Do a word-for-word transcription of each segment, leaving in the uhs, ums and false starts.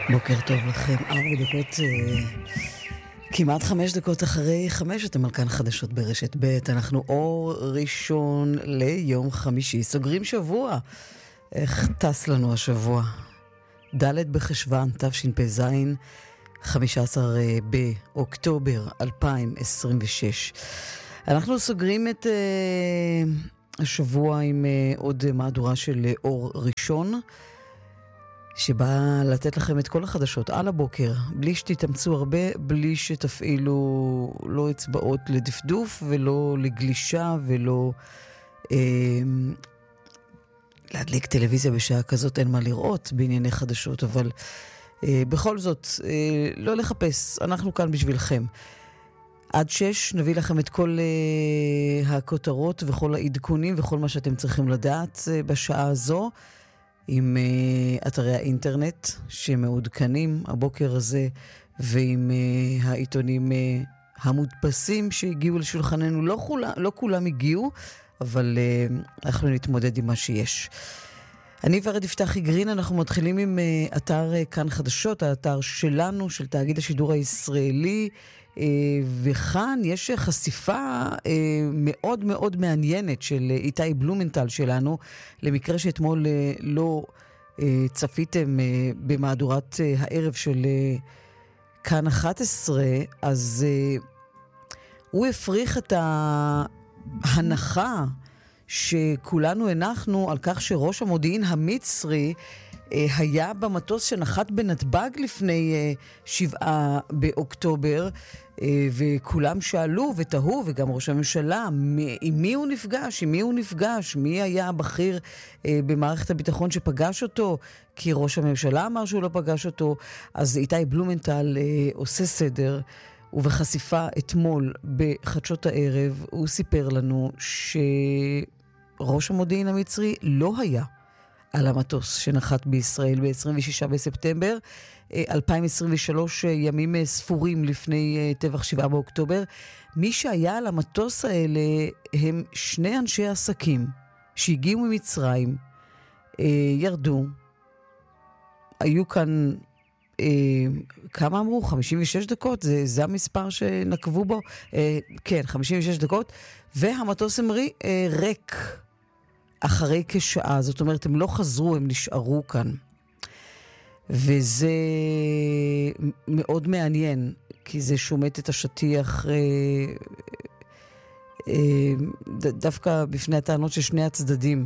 בוקר טוב לכם, ארבע דקות, כמעט חמש דקות אחרי חמש, אתם על כאן חדשות ברשת ב', אנחנו אור ראשון ליום חמישי, סוגרים שבוע, איך טס לנו השבוע? ד' בחשוון, תשפ"ז, חמישה עשר באוקטובר אלפיים עשרים ושש. אנחנו סוגרים את uh, השבוע עם uh, עוד מהדורה של uh, אור ראשון, שבא לתת לכם את כל החדשות על הבוקר, בלי שתתאמצו הרבה, בלי שתפעילו לא אצבעות לדפדוף ולא לגלישה ולא אה, להדליק טלוויזיה בשעה כזאת, אין מה לראות בענייני חדשות, אבל אה, בכל זאת, אה, לא לחפש, אנחנו כאן בשבילכם. עד שש נביא לכם את כל אה, הכותרות וכל העדכונים וכל מה שאתם צריכים לדעת אה, בשעה הזו, עם uh, אתרי האינטרנט שמעודכנים הבוקר הזה, ועם uh, העיתונים uh, המודפסים שהגיעו לשולחננו. לא, כולה, לא כולם הגיעו, אבל uh, אנחנו נתמודד עם מה שיש. אני ורד יפתחי גרין, אנחנו מתחילים עם uh, אתר uh, כאן חדשות, האתר שלנו, של תאגיד השידור הישראלי, uh, וכאן יש חשיפה uh, מאוד מאוד מעניינת של uh, איתי בלומנטל שלנו, למקרה שאתמול uh, לא uh, צפיתם uh, במהדורת uh, הערב של uh, כאן אחת עשרה, אז uh, הוא הפריך את ההנחה שכולנו הנחנו על כך שראש המודיעין המצרי אה, היה במטוס שנחת בנתב"ג לפני אה, שבעה באוקטובר, אה, וכולם שאלו ותהו, וגם ראש הממשלה, מ- עם מי הוא נפגש, עם מי הוא נפגש, מי היה הבכיר אה, במערכת הביטחון שפגש אותו, כי ראש הממשלה אמר שהוא לא פגש אותו. אז איתי בלומנטל אה, עושה סדר, ובחשיפה אתמול בחדשות הערב הוא סיפר לנו ש... ראש המודיעין המצרי לא היה על המטוס שנחת בישראל ב-עשרים ושישה בספטמבר אלפיים עשרים ושלוש, ימים ספורים לפני טבח שבעה באוקטובר. מי שהיה על המטוס האלה הם שני אנשי עסקים שהגיעו ממצרים, ירדו, היו כאן, כמה אמרו? חמישים ושש דקות? זה, זה המספר שנקבו בו? כן, חמישים ושש דקות, והמטוס המריא ריק אחרי כשעה, זאת אומרת, הם לא חזרו, הם נשארו כאן. וזה מאוד מעניין, כי זה שומט את השטיח אה, אה, ד- דווקא בפני הטענות של שני הצדדים.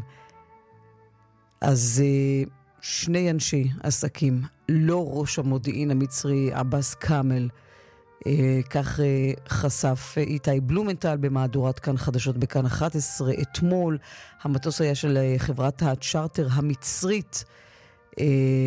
אז אה, שני אנשי עסקים, לא ראש המודיעין המצרי, עבאס קאמל, אה, כך אה, חשף אה, איתי בלומנטל במהדורת כאן חדשות בכאן אחת עשרה. אתמול המטוס היה של אה, חברת הצ'ארטר המצרית, אה,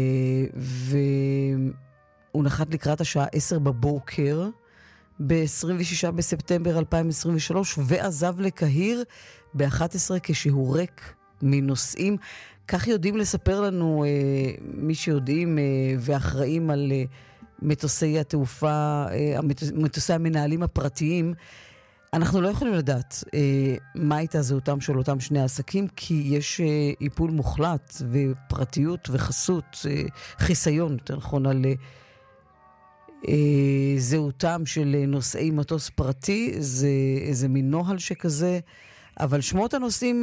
והוא נחת לקראת השעה עשר בבוקר ב-עשרים ושישה בספטמבר אלפיים עשרים ושלוש, ועזב לקהיר ב-אחת עשרה כשהוא ריק מנוסעים. כך יודעים לספר לנו אה, מי שיודעים אה, ואחראים על אה, מטוסי התעופה, אה, מטוסי המנהלים הפרטיים. אנחנו לא יכולים לדעת אה, מה הייתה זהותם של אותם שני העסקים, כי יש אה, איפול מוחלט ופרטיות וחסות, אה, חיסיון, יותר נכון, על אה, זהותם של נוסעי מטוס פרטי. זה איזה מין נוהל שכזה, אבל שמות הנושאים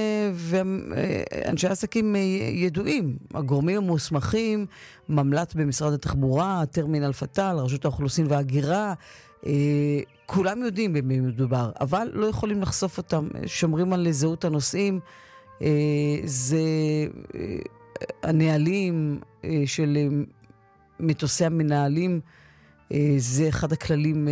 ואנשי העסקים ידועים. הגורמים המוסמכים, ממל"ט במשרד התחבורה, טרמינל פטל, רשות האוכלוסין וההגירה, כולם יודעים במי מדובר, אבל לא יכולים לחשוף אותם. שומרים על זהות הנושאים. זה הנהלים של מטוסי המנהלים, זה אחד הכללים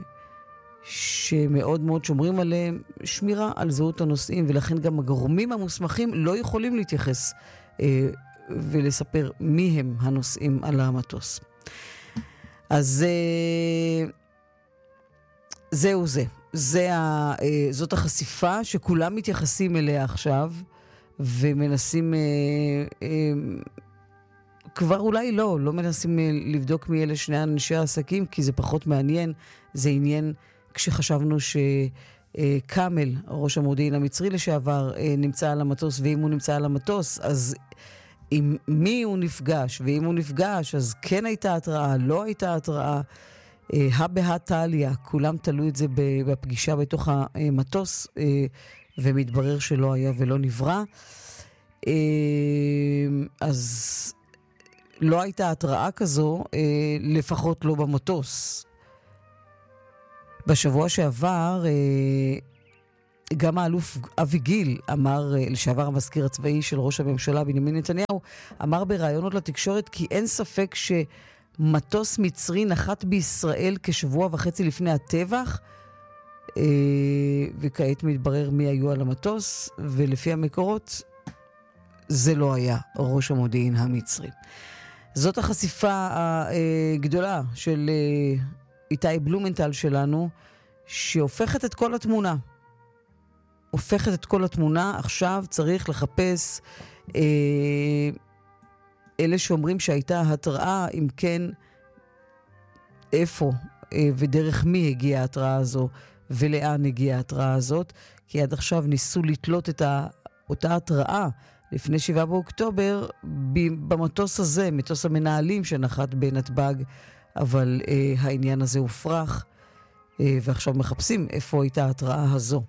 שמאוד מאוד שומרים עליהם, שמירה על זהות הנושאים, ולכן גם הגורמים המוסמכים לא יכולים להתייחס אה, ולספר מי הם הנושאים על המטוס. אז אה, זהו זה. זה ה, אה, זאת החשיפה שכולם מתייחסים אליה עכשיו, ומנסים, אה, אה, כבר אולי לא, לא מנסים אה, לבדוק מי אלה שני אנשי העסקים, כי זה פחות מעניין, זה עניין כשחשבנו שקאמל, ראש המודיעין המצרי לשעבר, נמצא על המטוס, ואם הוא נמצא על המטוס, אז עם מי הוא נפגש, ואם הוא נפגש, אז כן הייתה התראה, לא הייתה התראה. הא בהא תליא, כולם תלו את זה בפגישה בתוך המטוס, ומתברר שלא היה ולא נברא. אז לא הייתה התראה כזו, לפחות לא במטוס. בשבוע שעבר, גם האלוף אבי גיל אמר, לשעבר המזכיר הצבאי של ראש הממשלה בנימין נתניהו, אמר בראיונות לתקשורת כי אין ספק שמטוס מצרי נחת בישראל כשבוע וחצי לפני הטבח, וכעת מתברר מי היו על המטוס, ולפי המקורות זה לא היה ראש המודיעין המצרי. זאת החשיפה הגדולה של איתי בלומנטל שלנו, שהופכת את כל התמונה. הופכת את כל התמונה. עכשיו צריך לחפש אה, אלה שאומרים שהייתה התראה, אם כן, איפה אה, ודרך מי הגיעה ההתראה הזו ולאן הגיעה ההתראה הזאת, כי עד עכשיו ניסו לתלות את ה, אותה התראה לפני שבעה באוקטובר במטוס הזה, מטוס המנהלים שנחת בנתב"ג, אבל אה, העניין הזה הופרח, אה, ועכשיו מחפשים איפה הייתה ההתראה הזו.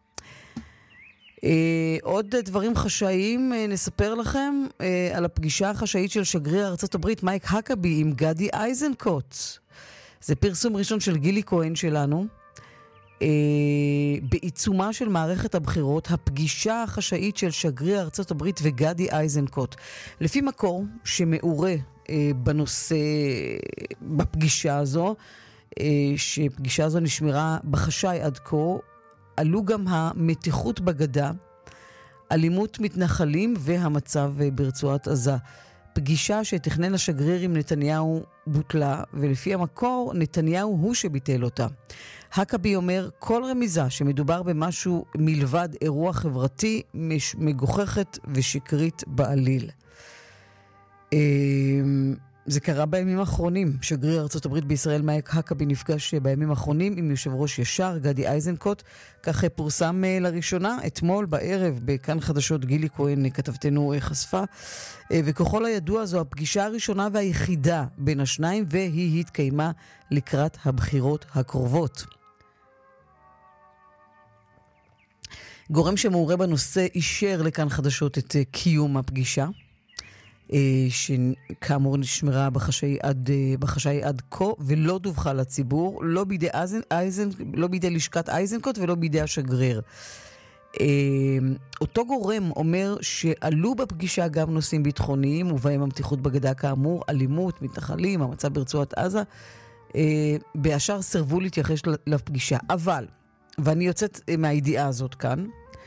אה, עוד דברים חשאיים אה, נספר לכם אה, על הפגישה החשאית של שגריר ארצות הברית מייק הקבי עם גדי איזנקוט. זה פרסום ראשון של גילי כהן שלנו. אה, בעיצומה של מערכת הבחירות, הפגישה החשאית של שגריר ארצות הברית וגדי איזנקוט. לפי מקור שמעורה אה, בנושא, בפגישה הזו, אה, שפגישה הזו נשמרה בחשאי עד כה, עלו גם המתיחות בגדה, אלימות מתנחלים והמצב ברצועת עזה. פגישה שתכנן השגריר עם נתניהו בוטלה, ולפי המקור נתניהו הוא שביטל אותה. הקבי אומר, כל רמיזה שמדובר במשהו מלבד אירוע חברתי מגוחכת ושקרית בעליל. זה קרה בימים האחרונים. שגריר ארצות הברית בישראל מייק הקבי נפגש בימים האחרונים עם יושב ראש ישר גדי איזנקוט. כך פורסם לראשונה אתמול בערב בכאן חדשות. גילי כהן כתבתנו חשפה, וככל הידוע זו הפגישה הראשונה והיחידה בין השניים, והיא התקיימה לקראת הבחירות הקרובות. גורם שמעורה בנושא אישר לכאן חדשות את קיום הפגישה, שכאמור נשמרה בחשאי עד, בחשאי עד כה, ולא דווחה לציבור, לא בידי, אייזן, אייזן, לא בידי לשכת איזנקוט ולא בידי השגריר. אותו גורם אומר שעלו בפגישה גם נושאים ביטחוניים, ובהם המתיחות בגדה כאמור, אלימות, מתנחלים, המצב ברצועת עזה. בהשאר סרבו להתייחס לפגישה. אבל, ואני יוצאת מהידיעה הזאת כאן,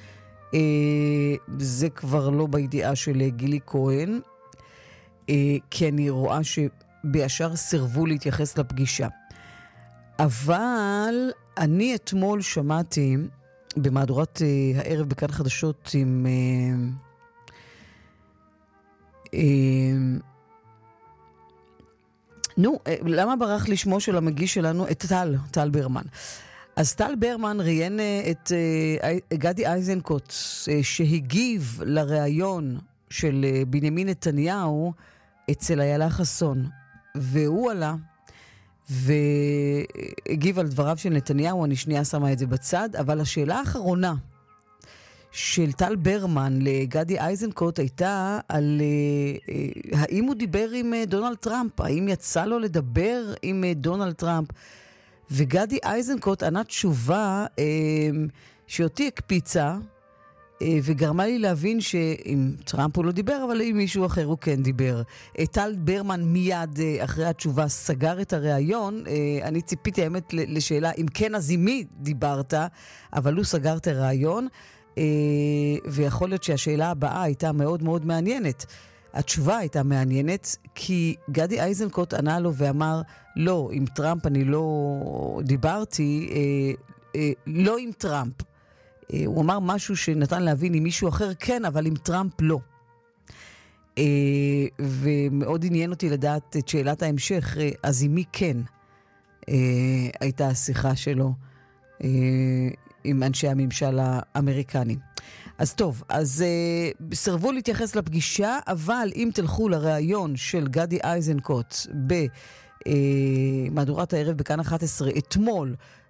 זה כבר לא בידיעה של גילי כהן, כי אני רואה שבהשאר סרבו להתייחס לפגישה. אבל אני אתמול שמעתי במהדורת הערב בכאן חדשות עם נו, למה ברח לשמו של המגיש שלנו את טל, טל ברמן. אז טל ברמן ראיין את גדי איזנקוט, שהגיב לראיון של בנימין נתניהו אצל איילה חסון, והוא עלה והגיב על דבריו של נתניהו. אני שנייה שמה את זה בצד, אבל השאלה האחרונה של טל ברמן לגדי איזנקוט הייתה על uh, האם הוא דיבר עם uh, דונלד טראמפ, האם יצא לו לדבר עם uh, דונלד טראמפ, וגדי איזנקוט ענה תשובה uh, שאותי הקפיצה, וגרמה לי להבין שעם טראמפ הוא לא דיבר, אבל עם מישהו אחר הוא כן דיבר. טל ברמן מיד אחרי התשובה סגר את הראיון. אני ציפיתי האמת לשאלה אם כן אז עם מי דיברת, אבל הוא סגר את הראיון, ויכול להיות שהשאלה הבאה הייתה מאוד מאוד מעניינת. התשובה הייתה מעניינת, כי גדי איזנקוט ענה לו ואמר, לא, עם טראמפ אני לא דיברתי, לא עם טראמפ. הוא אמר משהו שנתן להבין עם מישהו אחר כן, אבל עם טראמפ לא. ומאוד עניין אותי לדעת את שאלת ההמשך, אז עם מי כן הייתה השיחה שלו עם אנשי הממשל האמריקני. אז טוב, אז uh, סרבו להתייחס לפגישה, אבל אם תלכו לראיון של גדי איזנקוט במהדורת uh, הערב בכאן אחת עשרה אתמול,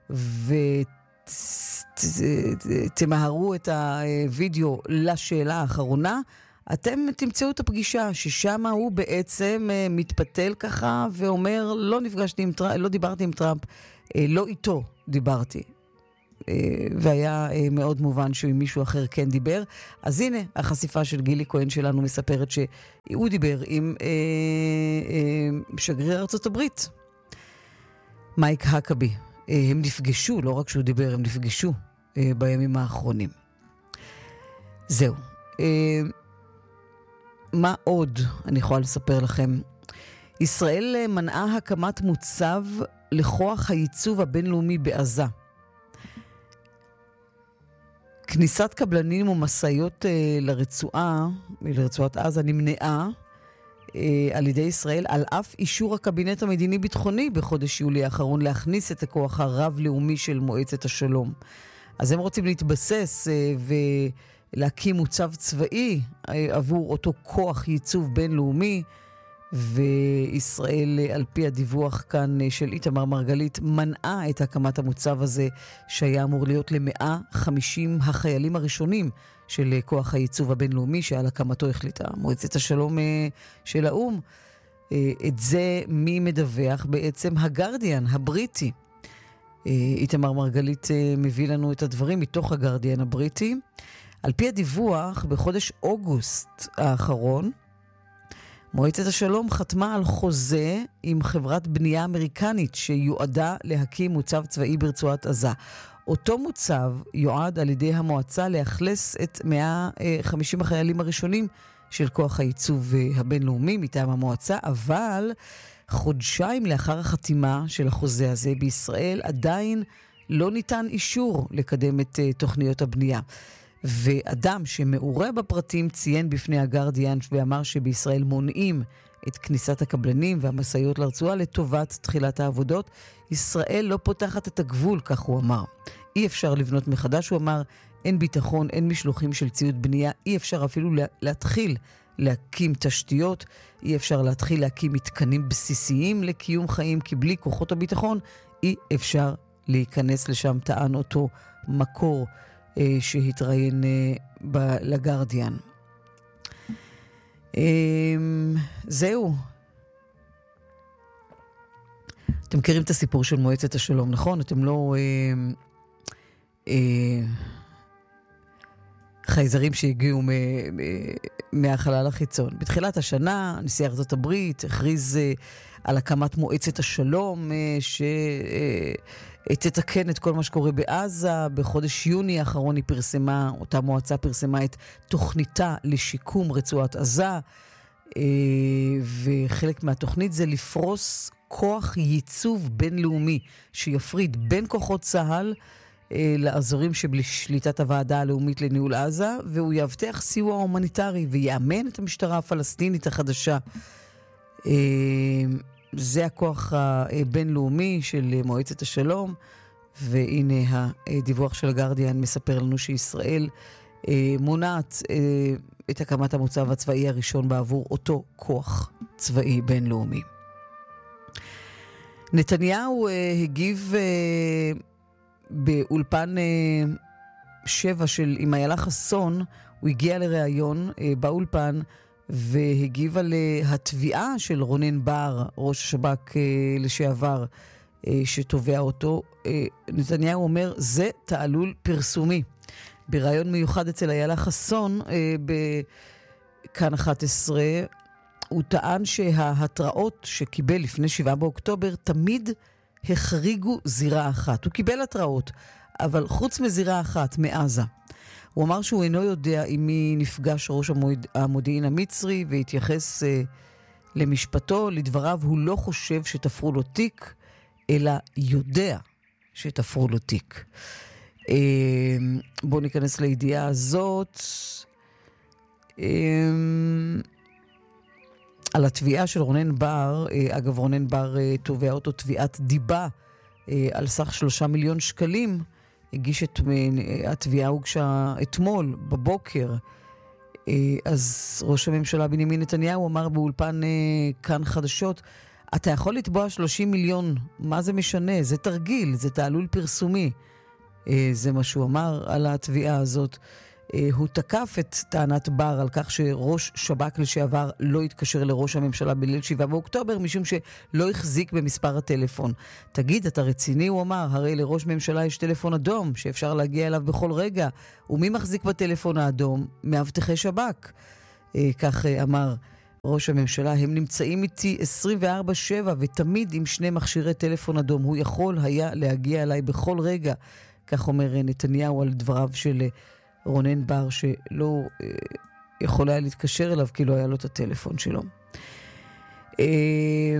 ותמהרו את הווידאו לשאלה האחרונה, אתם תמצאו את הפגישה, ששם הוא בעצם uh, מתפתל ככה ואומר, לא נפגשתי עם טראמפ, לא דיברתי עם טראמפ, uh, לא איתו דיברתי. והיה מאוד מובן שעם מישהו אחר כן דיבר. אז הנה, החשיפה של גילי כהן שלנו מספרת שהוא דיבר עם אה, אה, שגריר ארצות הברית, מייק הקבי. אה, הם נפגשו, לא רק שהוא דיבר, הם נפגשו אה, בימים האחרונים. זהו. אה, מה עוד אני יכולה לספר לכם? ישראל מנעה הקמת מוצב לכוח הייצוב הבינלאומי בעזה. כניסת קבלנים ומשאיות אה, לרצועה, לרצועת עזה, נמנעה אה, על ידי ישראל, על אף אישור הקבינט המדיני-ביטחוני בחודש יולי האחרון להכניס את הכוח הרב-לאומי של מועצת השלום. אז הם רוצים להתבסס אה, ולהקים מוצב צבאי אה, עבור אותו כוח ייצוב בינלאומי, וישראל, על פי הדיווח כאן של איתמר מרגלית, מנעה את הקמת המוצב הזה, שהיה אמור להיות ל-מאה וחמישים החיילים הראשונים של כוח הייצוב הבינלאומי, שעל הקמתו החליטה מועצת השלום של האום. את זה מי מדווח? בעצם הגרדיאן הבריטי. איתמר מרגלית מביא לנו את הדברים מתוך הגרדיאן הבריטי. על פי הדיווח, בחודש אוגוסט האחרון, מועצת השלום חתמה על חוזה עם חברת בנייה אמריקנית שיועדה להקים מוצב צבאי ברצועת עזה. אותו מוצב יועד על ידי המועצה לאכלס את מאה וחמישים החיילים הראשונים של כוח הייצוב הבינלאומי מטעם המועצה, אבל חודשיים לאחר החתימה של החוזה הזה בישראל עדיין לא ניתן אישור לקדם את תוכניות הבנייה. ואדם שמעורה בפרטים ציין בפני הגרדיאן ואמר שבישראל מונעים את כניסת הקבלנים והמסעיות לרצועה לטובת תחילת העבודות. ישראל לא פותחת את הגבול, כך הוא אמר. אי אפשר לבנות מחדש, הוא אמר, אין ביטחון, אין משלוחים של ציוד בנייה, אי אפשר אפילו להתחיל להקים תשתיות, אי אפשר להתחיל להקים מתקנים בסיסיים לקיום חיים, כי בלי כוחות הביטחון אי אפשר להיכנס לשם, טען אותו מקור שהתראיין לגרדיאן. זהו. אתם מכירים את הסיפור של מועצת השלום, נכון? אתם לא חייזרים שהגיעו מהחלל החיצון. בתחילת השנה, נשיא ארצות הברית הכריז על הקמת מועצת השלום, ש... תתקן את כל מה שקורה בעזה. בחודש יוני האחרון היא פרסמה, אותה מועצה פרסמה את תוכניתה לשיקום רצועת עזה, וחלק מהתוכנית זה לפרוס כוח ייצוב בינלאומי שיפריד בין כוחות צה"ל לאזורים שבשליטת הוועדה הלאומית לניהול עזה, והוא יבטח סיוע הומניטרי ויאמן את המשטרה הפלסטינית החדשה. זה הכוח הבינלאומי של מועצת השלום, והנה הדיווח של הגרדיאן מספר לנו שישראל מונעת את הקמת המוצב הצבאי הראשון בעבור אותו כוח צבאי בינלאומי. נתניהו הגיב באולפן שבע של עם איילה חסון, הוא הגיע לראיון באולפן, והגיב על התביעה של רונן בר, ראש השב"כ לשעבר, שתובע אותו. נתניהו אומר, זה תעלול פרסומי. בראיון מיוחד אצל איילה חסון, בכאן אחת עשרה, הוא טען שההתראות שקיבל לפני שבעה באוקטובר תמיד החריגו זירה אחת. הוא קיבל התראות, אבל חוץ מזירה אחת, מעזה. הוא אמר שהוא אינו יודע עם מי נפגש ראש המודיעין, המודיעין המצרי, והתייחס uh, למשפטו. לדבריו, הוא לא חושב שתפרו לו תיק, אלא יודע שתפרו לו תיק. Uh, בואו ניכנס לידיעה הזאת. Uh, על התביעה של רונן בר, uh, אגב רונן בר uh, תובע אותו תביעת דיבה uh, על סך שלושה מיליון שקלים, הגיש את... התביעה הוגשה אתמול, בבוקר. אז ראש הממשלה בנימין נתניהו אמר באולפן כאן חדשות, אתה יכול לתבוע שלושים מיליון, מה זה משנה? זה תרגיל, זה תעלול פרסומי. זה מה שהוא אמר על התביעה הזאת. הוא תקף את טענת בר על כך שראש שב"כ לשעבר לא התקשר לראש הממשלה בליל שבעה באוקטובר, משום שלא החזיק במספר הטלפון. תגיד, אתה רציני? הוא אמר, הרי לראש ממשלה יש טלפון אדום שאפשר להגיע אליו בכל רגע. ומי מחזיק בטלפון האדום? מאבטחי שב"כ. כך אמר ראש הממשלה, הם נמצאים איתי עשרים וארבע שבע ותמיד עם שני מכשירי טלפון אדום. הוא יכול היה להגיע אליי בכל רגע. כך אומר נתניהו על דבריו של רונן בר, שלא אה, יכול היה להתקשר אליו כי לא היה לו את הטלפון שלו. אה,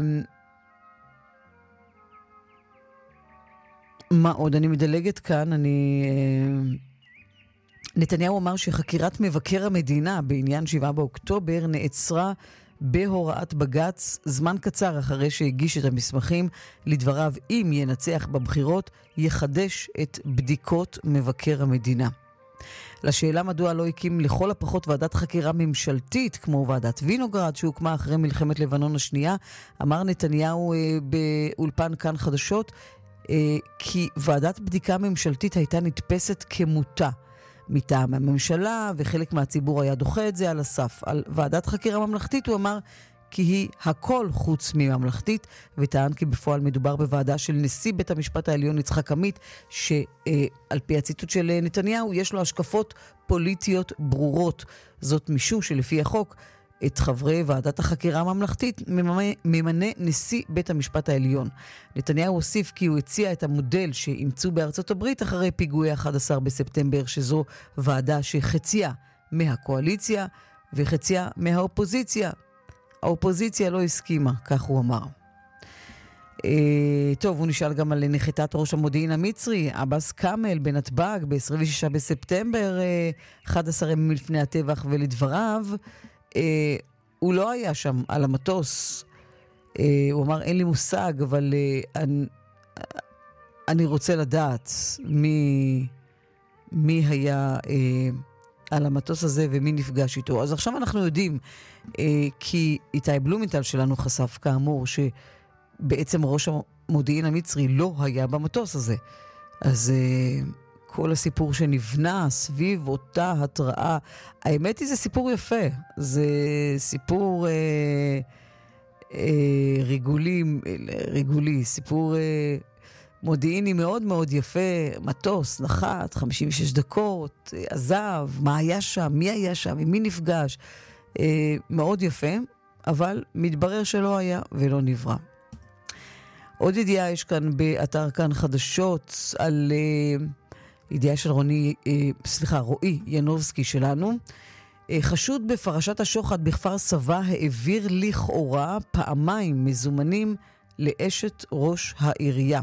מה עוד? אני מדלגת כאן. אני... אה, נתניהו אמר שחקירת מבקר המדינה בעניין שבעה באוקטובר נעצרה בהוראת בג"ץ זמן קצר אחרי שהגיש את המסמכים. לדבריו, אם ינצח בבחירות, יחדש את בדיקות מבקר המדינה. לשאלה מדוע לא הקים לכל הפחות ועדת חקירה ממשלתית כמו ועדת וינוגרד שהוקמה אחרי מלחמת לבנון השנייה, אמר נתניהו אה, באולפן כאן חדשות, אה, כי ועדת בדיקה ממשלתית הייתה נתפסת כמותה מטעם הממשלה, וחלק מהציבור היה דוחה את זה על הסף. על ועדת חקירה ממלכתית הוא אמר כי היא הכל חוץ מממלכתית, וטען כי בפועל מדובר בוועדה של נשיא בית המשפט העליון יצחק עמית, שעל פי הציטוט של נתניהו יש לו השקפות פוליטיות ברורות. זאת משום שלפי החוק את חברי ועדת החקירה הממלכתית ממנה נשיא בית המשפט העליון. נתניהו הוסיף כי הוא הציע את המודל שאימצו בארצות הברית אחרי פיגועי אחד עשר בספטמבר, שזו ועדה שחציה מהקואליציה וחציה מהאופוזיציה. האופוזיציה לא הסכימה, כך הוא אמר. אה, טוב, הוא נשאל גם על נחיתת ראש המודיעין המצרי, אבאס קאמל בנתב"ג ב-עשרים ושישה בספטמבר, אה, אחד עשר ימים לפני הטבח, ולדבריו, אה, הוא לא היה שם על המטוס. אה, הוא אמר, אין לי מושג, אבל אה, אני, אני רוצה לדעת מי, מי היה... אה, על המטוס הזה ומי נפגש איתו. אז עכשיו אנחנו יודעים, אה, כי איתי בלומנטל שלנו חשף כאמור, שבעצם ראש המודיעין המצרי לא היה במטוס הזה. אז אה, כל הסיפור שנבנה סביב אותה התראה, האמת היא זה סיפור יפה. זה סיפור אה, אה, ריגולי, ריגולי, סיפור... אה, מודיעיני מאוד מאוד יפה, מטוס, נחת, חמישים ושש דקות, עזב, מה היה שם, מי היה שם, עם מי נפגש. אה, מאוד יפה, אבל מתברר שלא היה ולא נברא. עוד ידיעה יש כאן באתר כאן חדשות על אה, ידיעה של רוני, אה, סליחה, רועי ינובסקי שלנו. אה, חשוד בפרשת השוחד בכפר סבא העביר לכאורה פעמיים מזומנים לאשת ראש העירייה.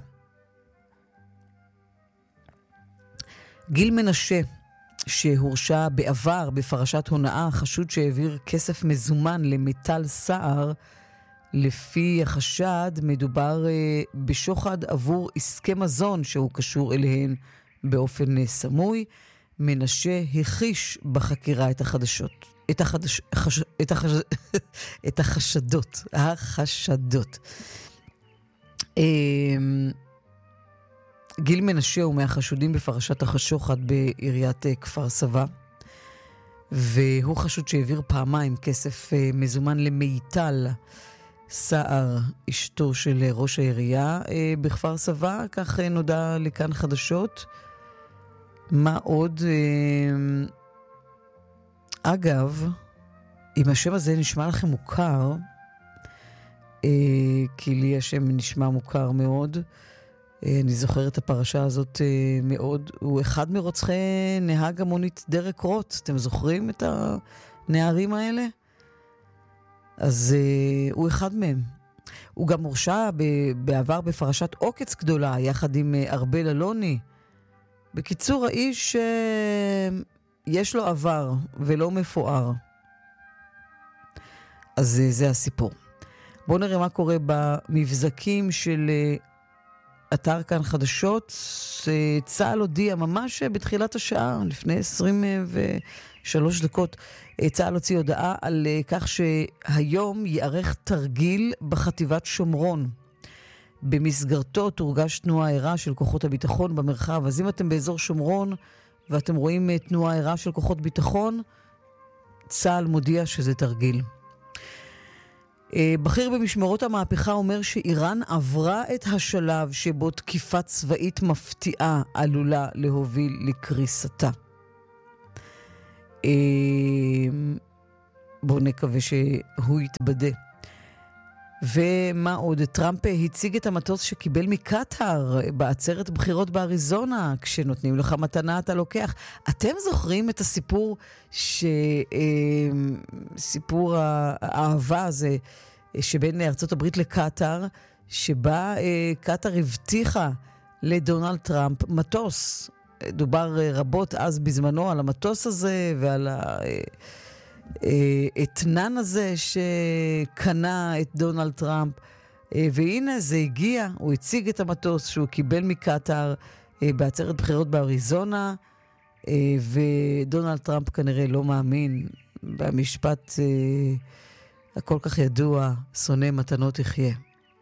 גיל מנשה, שהורשע בעבר בפרשת הונאה, חשוד שהעביר כסף מזומן למיטל סער, לפי החשד מדובר אה, בשוחד עבור עסקי מזון שהוא קשור אליהן באופן אה, סמוי. מנשה הכחיש בחקירה את החדשות, את החדש, חש, את, החש, את החשדות, החשדות. אה, גיל מנשה הוא מהחשודים בפרשת השוחד בעיריית כפר סבא, והוא חשוד שהעביר פעמיים כסף מזומן למיטל סער, אשתו של ראש העירייה בכפר סבא, כך נודע לכאן חדשות. מה עוד? אגב, אם השם הזה נשמע לכם מוכר, כי לי השם נשמע מוכר מאוד, אני זוכר את הפרשה הזאת מאוד. הוא אחד מרוצחי נהג המונית דרק רוט. אתם זוכרים את הנערים האלה? אז הוא אחד מהם. הוא גם הורשע בעבר בפרשת עוקץ גדולה, יחד עם ארבל אלוני. בקיצור, האיש יש לו עבר ולא מפואר. אז זה הסיפור. בואו נראה מה קורה במבזקים של אתר כאן חדשות, צה"ל הודיע ממש בתחילת השעה, לפני עשרים ושלוש דקות, צה"ל הוציא הודעה על כך שהיום יערך תרגיל בחטיבת שומרון. במסגרתו תורגש תנועה ערה של כוחות הביטחון במרחב. אז אם אתם באזור שומרון ואתם רואים תנועה ערה של כוחות ביטחון, צה"ל מודיע שזה תרגיל. בכיר במשמרות המהפכה אומר שאיראן עברה את השלב שבו תקיפה צבאית מפתיעה עלולה להוביל לקריסתה. בואו נקווה שהוא יתבדה. ומה עוד? טראמפ הציג את המטוס שקיבל מקטר בעצרת בחירות באריזונה. כשנותנים לך מתנה אתה לוקח. אתם זוכרים את הסיפור ש... סיפור האהבה הזה שבין ארצות הברית לקטר, שבה קטר הבטיחה לדונלד טראמפ מטוס. דובר רבות אז בזמנו על המטוס הזה ועל ה... אתנן הזה שקנה את דונלד טראמפ, והנה זה הגיע, הוא הציג את המטוס שהוא קיבל מקטר בעצרת בחירות באריזונה, ודונלד טראמפ כנראה לא מאמין במשפט הכל כך ידוע, שונא מתנות יחיה.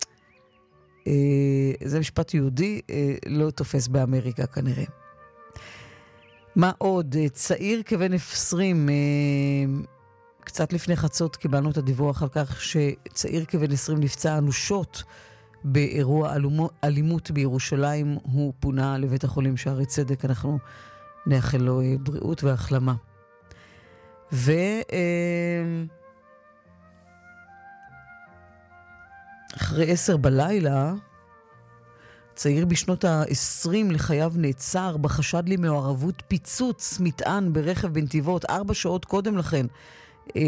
זה משפט יהודי, לא תופס באמריקה כנראה. מה עוד? צעיר כבן עשרים, קצת לפני חצות קיבלנו את הדיווח על כך שצעיר כבן עשרים נפצע אנושות באירוע אלימות בירושלים. הוא פונה לבית החולים שערי צדק. אנחנו נאחל לו בריאות והחלמה. ו... אחרי עשר בלילה, צעיר בשנות ה-עשרים לחייו נעצר בחשד למעורבות פיצוץ מטען ברכב בנתיבות. ארבע שעות קודם לכן אה,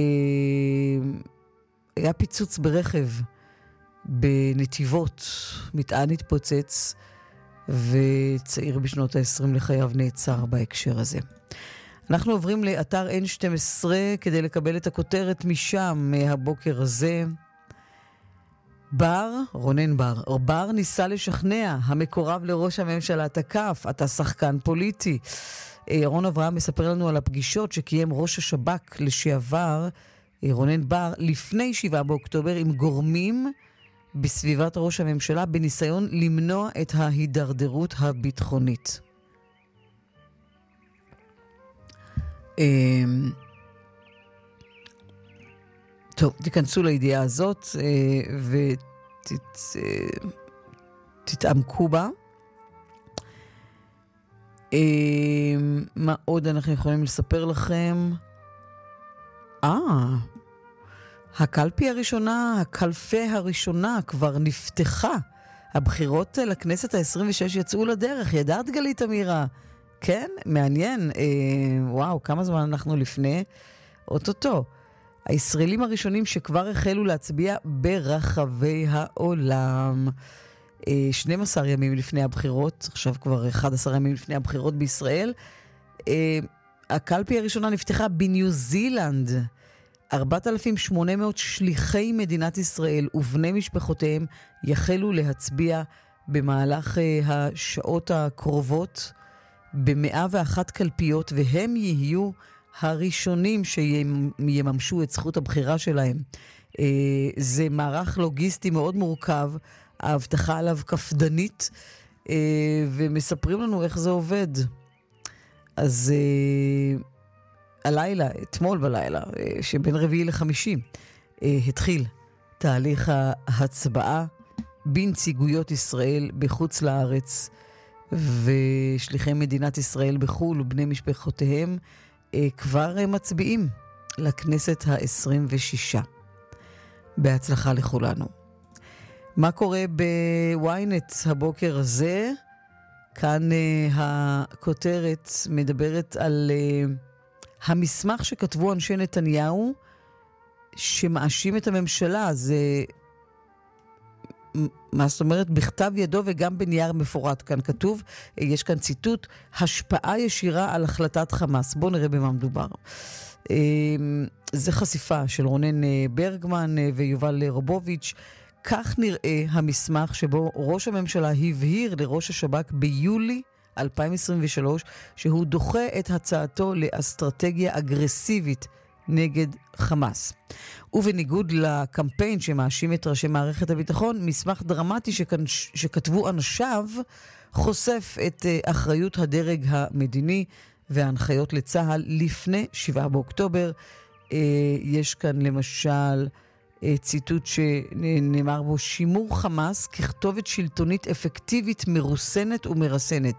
היה פיצוץ ברכב בנתיבות, מטען התפוצץ, וצעיר בשנות ה-עשרים לחייו נעצר בהקשר הזה. אנחנו עוברים לאתר אן שתים עשרה כדי לקבל את הכותרת משם מהבוקר הזה. בר, רונן בר, בר ניסה לשכנע, המקורב לראש הממשלה תקף, אתה שחקן פוליטי. ירון אברהם מספר לנו על הפגישות שקיים ראש השב"כ לשעבר, רונן בר, לפני שבעה באוקטובר עם גורמים בסביבת ראש הממשלה בניסיון למנוע את ההידרדרות הביטחונית. טוב, תיכנסו לידיעה הזאת ותתעמקו בה. מה עוד אנחנו יכולים לספר לכם? אה, הקלפי הראשונה, הקלפי הראשונה כבר נפתחה. הבחירות לכנסת ה-עשרים ושש יצאו לדרך. ידעת גלית אמירה? כן, מעניין. וואו, כמה זמן אנחנו לפני? אוטוטו. הישראלים הראשונים שכבר החלו להצביע ברחבי העולם. שנים עשר ימים לפני הבחירות, עכשיו כבר אחד עשר ימים לפני הבחירות בישראל. הקלפי הראשונה נפתחה בניו זילנד. ארבעת אלפים ושמונה מאות שליחי מדינת ישראל ובני משפחותיהם יחלו להצביע במהלך השעות הקרובות ב-מאה ואחת קלפיות, והם יהיו הראשונים שיממשו את זכות הבחירה שלהם. זה מערך לוגיסטי מאוד מורכב, ההבטחה עליו קפדנית, ומספרים לנו איך זה עובד. אז הלילה, אתמול בלילה, שבין רביעי לחמישי, התחיל תהליך ההצבעה בנציגויות ישראל בחוץ לארץ, ושליחי מדינת ישראל בחול ובני משפחותיהם כבר מצביעים לכנסת ה-עשרים ושש. בהצלחה לכולנו. מה קורה בוויינט הבוקר הזה? כאן uh, הכותרת מדברת על uh, המסמך שכתבו אנשי נתניהו שמאשים את הממשלה. זה מה זאת אומרת? בכתב ידו וגם בנייר מפורט. כאן כתוב, יש כאן ציטוט, השפעה ישירה על החלטת חמאס. בואו נראה במה מדובר. זה חשיפה של רונן ברגמן ויובל רובוביץ'. כך נראה המסמך שבו ראש הממשלה הבהיר לראש השב"כ ביולי אלפיים עשרים ושלוש שהוא דוחה את הצעתו לאסטרטגיה אגרסיבית נגד חמאס. ובניגוד לקמפיין שמאשים את ראשי מערכת הביטחון, מסמך דרמטי שכתבו אנשיו חושף את אחריות הדרג המדיני וההנחיות לצה"ל לפני שבעה באוקטובר. יש כאן למשל ציטוט שנאמר בו: שימור חמאס ככתובת שלטונית אפקטיבית, מרוסנת ומרסנת.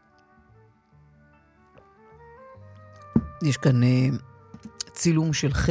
יש כאן צילום של